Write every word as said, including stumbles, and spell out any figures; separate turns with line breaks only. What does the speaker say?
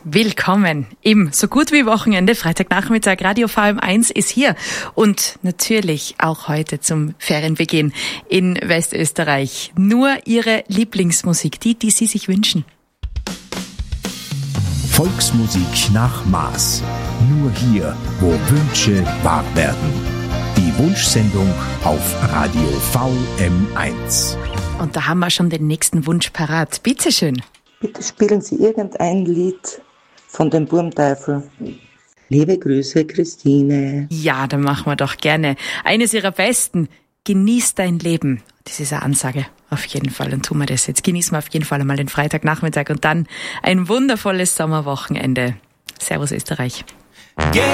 Willkommen im so gut wie Wochenende. Freitagnachmittag, Radio V M eins ist hier. Und natürlich auch heute zum Ferienbeginn in Westösterreich. Nur Ihre Lieblingsmusik, die, die Sie sich wünschen.
Volksmusik nach Maß. Nur hier, wo Wünsche wahr werden. Die Wunschsendung auf Radio V M eins.
Und da haben wir schon den nächsten Wunsch parat. Bitte schön.
Bitte spielen Sie irgendein Lied von dem Burmteufel. Liebe Grüße, Christine.
Ja, dann machen wir doch gerne. Eines Ihrer besten. Genieß dein Leben. Das ist eine Ansage. Auf jeden Fall. Und tun wir das jetzt. Genießen wir auf jeden Fall einmal den Freitagnachmittag und dann ein wundervolles Sommerwochenende. Servus Österreich.